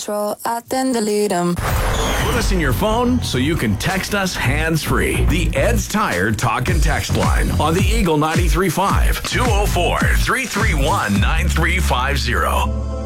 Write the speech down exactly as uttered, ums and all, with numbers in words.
control, I then delete them. Put us in your phone so you can text us hands-free. The Ed's Tire Talk and Text line on the Eagle ninety-three point five, two oh four, three three one, nine three five zero.